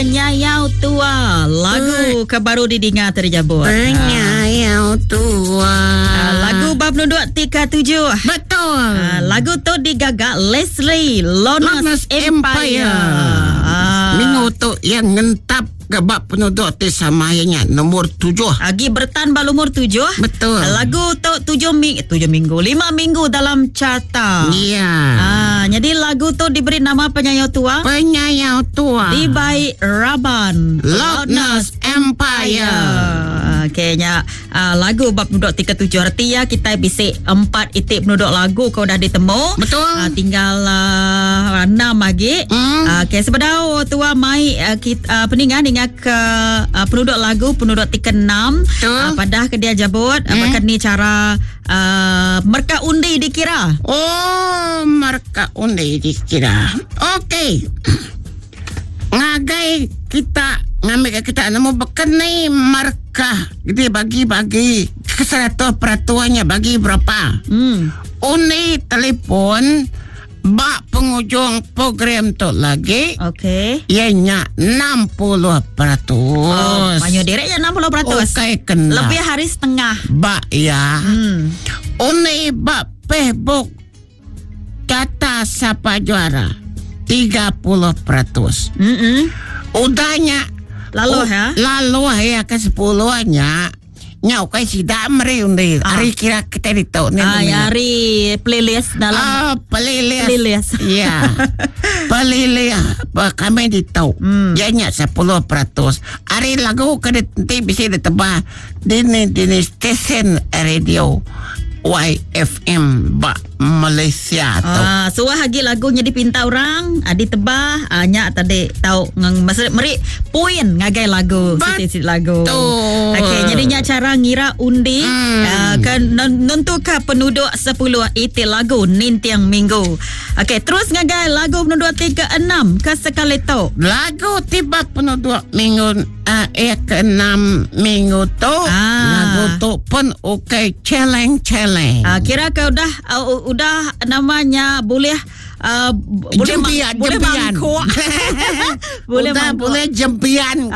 Penyayau Tua. Lagu kebaru didengar terjabut. Penyayau Tua. Lagu bab nuduk 37. Betul. Lagu tu digagak Leslie Lonas Empire. Minggu tu yang ngentap kebab penduduk ti samayanya nombor 7. Agi bertan bal umur 7. Betul. Lagu tu 5 minggu dalam carta. Ya. Jadi lagu tu diberi nama Penyayau Tua. Penyayau Tua. Di by Raban Loudness Empire. Kayaknya lagu bab penduduk 37 artinya kita bisik 4 itik penduduk lagu kau dah ditemu. Betul. Tinggal 6 lagi. Okay, sebenarnya tua mai kita peningan dengan ke penduduk lagu penduduk 36. Padah ke dia jabut apakah ni cara marka undi dikira. Oh, marka undi dikira. Okey. Ngagai kita ngambil kita nemu bekenai marka dia bagi kesalahan peraturannya bagi berapa undi telepon bak penghujung program tu lagi. Okey. Ianya 60%. Banyak direknya 60%. Okey, kena. Lebih hari setengah. Bak ya. Undi bak Facebook kata siapa juara 30%. Udahnya Lalu ya ke 10-nya nyau kai sidak meri undi. Hari kira kita ditau ni. Hari playlist dalam playlist. Ya. Playlist kami ditau. Ianya 10%. Hari lagu ke nanti bisa ditebah di stesen radio YFM Malaysia tu. So hagi lagunya dipinta orang, ditebah, nya tadi tahu masa meri poin ngagai lagu, sisi lagu. Okey, jadinya cara ngira undi kan nentukan penduduk 10 itil lagu nintiang minggu. Okey, terus ngagai lagu penduduk 36 ke sekali tu. Lagu tiba penduduk minggu ke-6 minggu tu. Lagu tu pun okey challenge. Kira kau udah namanya boleh jempian. boleh jempian.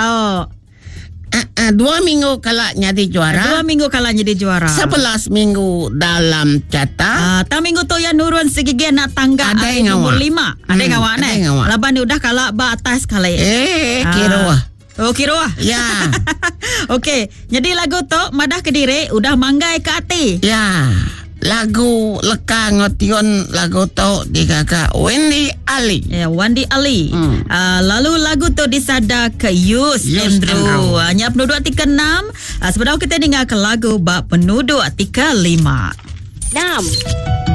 2 minggu kala jadi juara. 11 minggu dalam cata. Ta minggu tu yang nurun segigi nak tangga umur 5. Ada ngawak ni. Laban ni udah kala ba atas kali. Kira. Kira. Ya. Okey, jadi lagu tu madah ke diri udah manggai ke hati. Ya. Lagu leka ngotion lagu tu digagak Wendy Ali. Wendy Ali. Lalu lagu tu disada ke Yus Andrew. Hanya penduduk 36. Sebenarnya kita dengar ke lagu bab penduduk 35. 6